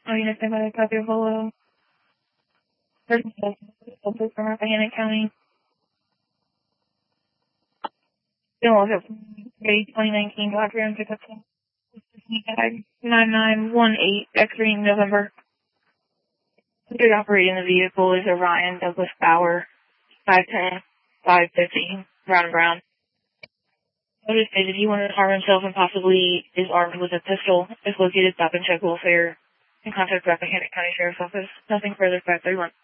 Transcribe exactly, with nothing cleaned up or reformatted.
Oh, you know, sent by a copy of Holo. Person from Rappahannock County. Still look up May twenty nineteen Dodge Ram pickup nine nine one eight X-ray November. Who's operating the vehicle is Orion Douglas Bauer, five ten, five fifty, Brown and Brown. Notice stated he wanted to harm himself and possibly is armed with a pistol. If located, stop and check welfare and contact Rappahannock County Sheriff's Office. Nothing further, five thirty-one.